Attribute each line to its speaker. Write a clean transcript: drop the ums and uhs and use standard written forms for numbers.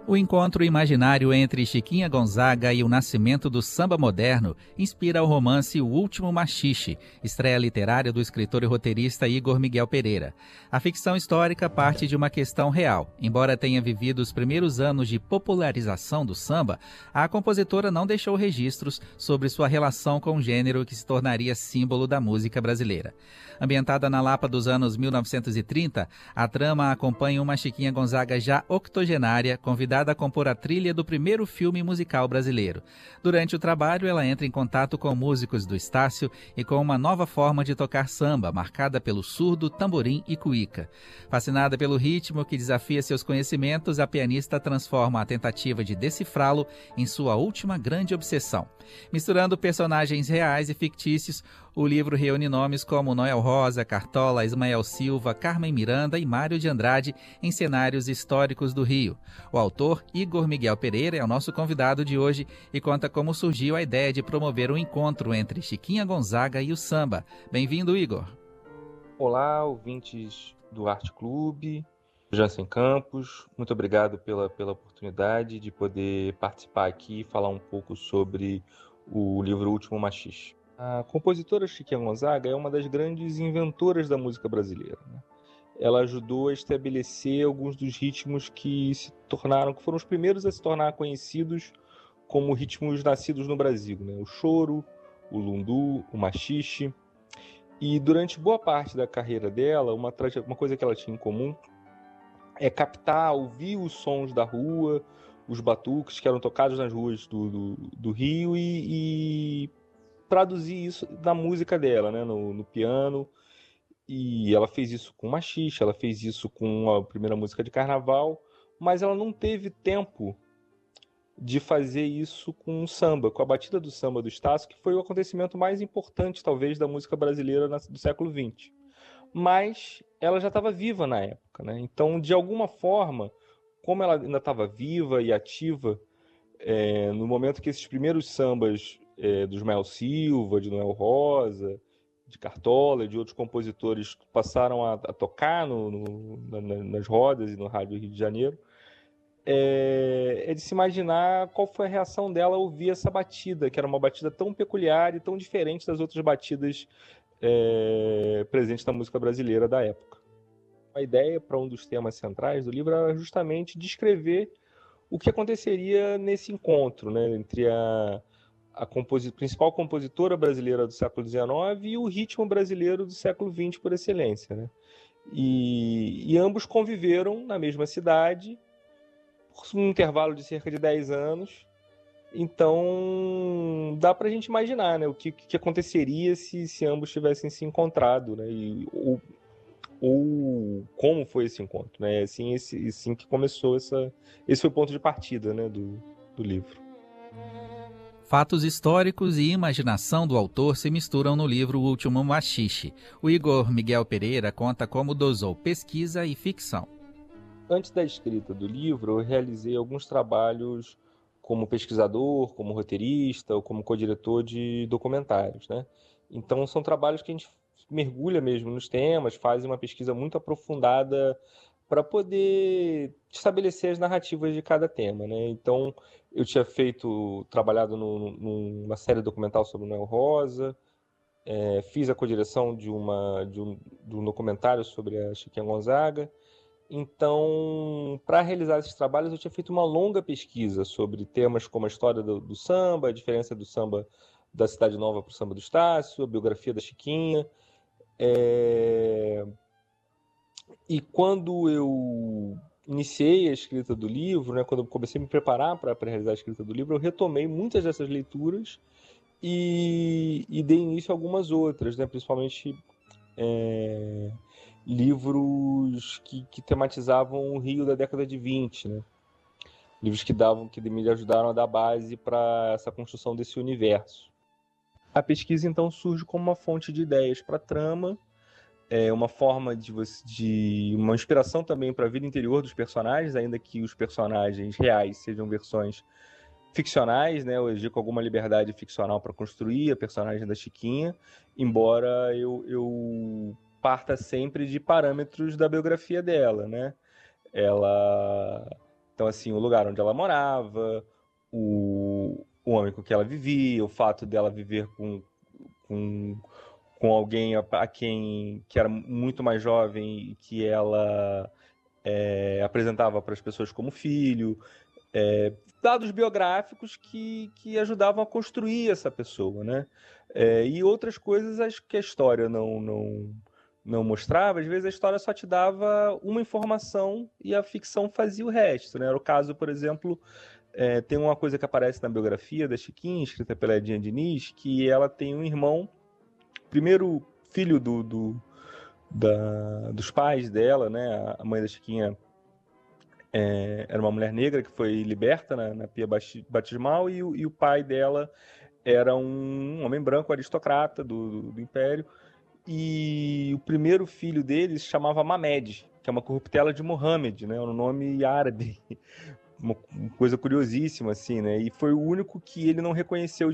Speaker 1: O encontro imaginário entre Chiquinha Gonzaga e o nascimento do samba moderno inspira o romance O Último Maxixe, estreia literária do escritor e roteirista Igor Miguel Pereira. A ficção histórica parte de uma questão real. Embora tenha vivido os primeiros anos de popularização do samba, a compositora não deixou registros sobre sua relação com o gênero que se tornaria símbolo da música brasileira. Ambientada na Lapa dos anos 1930, a trama acompanha uma Chiquinha Gonzaga já octogenária, convidada a compor a trilha do primeiro filme musical brasileiro. Durante o trabalho, ela entra em contato com músicos do Estácio e com uma nova forma de tocar samba, marcada pelo surdo, tamborim e cuíca. Fascinada pelo ritmo que desafia seus conhecimentos, a pianista transforma a tentativa de decifrá-lo em sua última grande obsessão. Misturando personagens reais e fictícios, o livro reúne nomes como Noel Rosa, Cartola, Ismael Silva, Carmen Miranda e Mário de Andrade em cenários históricos do Rio. O autor, Igor Miguel Pereira, é o nosso convidado de hoje e conta como surgiu a ideia de promover um encontro entre Chiquinha Gonzaga e o samba. Bem-vindo, Igor.
Speaker 2: Olá, ouvintes do Arte Clube, Jansen Campos, muito obrigado pela oportunidade de poder participar aqui e falar um pouco sobre o livro O Último Maxixe. A compositora Chiquinha Gonzaga é uma das grandes inventoras da música brasileira, né? Ela ajudou a estabelecer alguns dos ritmos que foram os primeiros a se tornar conhecidos como ritmos nascidos no Brasil, né? O choro, o lundu, o maxixe. E durante boa parte da carreira dela, uma coisa que ela tinha em comum é captar, ouvir os sons da rua, os batuques que eram tocados nas ruas do Rio e traduzir isso na música dela, né? No piano. E ela fez isso com maxixe, ela fez isso com a primeira música de carnaval, mas ela não teve tempo de fazer isso com o samba, com a batida do samba do Estácio, que foi o acontecimento mais importante, talvez, da música brasileira do século XX. Mas ela já estava viva na época, né? Então, de alguma forma, como ela ainda estava viva e ativa, no momento que esses primeiros sambas do Ismael Silva, de Noel Rosa, de Cartola e de outros compositores passaram a tocar nas rodas e no rádio Rio de Janeiro, é de se imaginar qual foi a reação dela ao ouvir essa batida, que era uma batida tão peculiar e tão diferente das outras batidas presentes na música brasileira da época. A ideia para um dos temas centrais do livro era justamente descrever o que aconteceria nesse encontro, né, entre a principal compositora brasileira do século XIX e o ritmo brasileiro do século XX por excelência, né? E ambos conviveram na mesma cidade por um intervalo de cerca de 10 anos. Então, dá pra gente imaginar, né, o que aconteceria se ambos tivessem se encontrado, né, ou como foi esse encontro, né, assim que começou esse foi o ponto de partida, né, do livro.
Speaker 1: Fatos históricos e imaginação do autor se misturam no livro O Último Maxixe. O Igor Miguel Pereira conta como dosou pesquisa e ficção.
Speaker 2: Antes da escrita do livro, eu realizei alguns trabalhos como pesquisador, como roteirista ou como co-diretor de documentários, né? Então, são trabalhos que a gente mergulha mesmo nos temas, faz uma pesquisa muito aprofundada para poder estabelecer as narrativas de cada tema, né? Então, eu tinha trabalhado numa série documental sobre o Noel Rosa, fiz a co-direção de um documentário sobre a Chiquinha Gonzaga. Então, para realizar esses trabalhos, eu tinha feito uma longa pesquisa sobre temas como a história do samba, a diferença do samba da Cidade Nova para o samba do Estácio, a biografia da Chiquinha. E quando eu iniciei a escrita do livro, né, quando eu comecei a me preparar para realizar a escrita do livro, eu retomei muitas dessas leituras e dei início a algumas outras, né, principalmente livros que tematizavam o Rio da década de 20, né? Livros que me ajudaram a dar base para essa construção desse universo. A pesquisa, então, surge como uma fonte de ideias para a trama, uma forma uma inspiração também para a vida interior dos personagens, ainda que os personagens reais sejam versões ficcionais, né? Eu agi com alguma liberdade ficcional para construir a personagem da Chiquinha, embora eu parta sempre de parâmetros da biografia dela, né? Ela Então, assim, o lugar onde ela morava, o homem com que ela vivia, o fato dela viver com, com alguém a quem que era muito mais jovem e que ela apresentava para as pessoas como filho, dados biográficos que ajudavam a construir essa pessoa, né? E outras coisas que a história não mostrava, às vezes a história só te dava uma informação e a ficção fazia o resto, né? Era o caso, por exemplo, tem uma coisa que aparece na biografia da Chiquinha, escrita pela Edinha Diniz, que ela tem um irmão, primeiro filho dos pais dela, né? A mãe da Chiquinha era uma mulher negra que foi liberta na pia batismal e o pai dela era um homem branco aristocrata do Império. E o primeiro filho deles se chamava Mamed, que é uma corruptela de Mohammed, né? Um nome árabe. Uma coisa curiosíssima, assim, né? E foi o único que ele não reconheceu